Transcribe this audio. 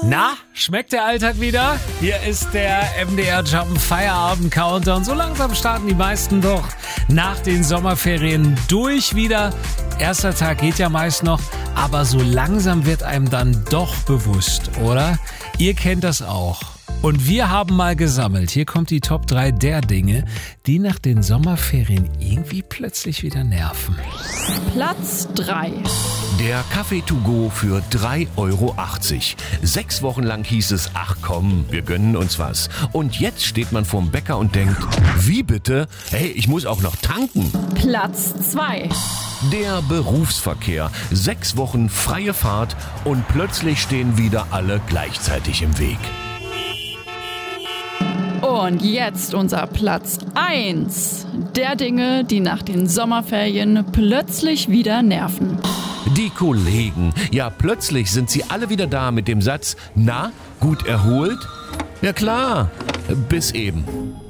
Na, schmeckt der Alltag wieder? Hier ist der MDR Jump Feierabend Countdown. So langsam starten die meisten doch nach den Sommerferien durch wieder. Erster Tag geht ja meist noch, aber so langsam wird einem dann doch bewusst, oder? Ihr kennt das auch. Und wir haben mal gesammelt. Hier kommt die Top 3 der Dinge, die nach den Sommerferien irgendwie plötzlich wieder nerven. Platz 3. Der Kaffee to go für 3,80 Euro. 6 Wochen lang hieß es, ach komm, wir gönnen uns was. Und jetzt steht man vorm Bäcker und denkt, wie bitte? Hey, ich muss auch noch tanken. Platz 2. Der Berufsverkehr. 6 Wochen freie Fahrt und plötzlich stehen wieder alle gleichzeitig im Weg. Und jetzt unser Platz 1 der Dinge, die nach den Sommerferien plötzlich wieder nerven. Die Kollegen. Ja, plötzlich sind sie alle wieder da mit dem Satz, na, gut erholt? Ja klar, bis eben.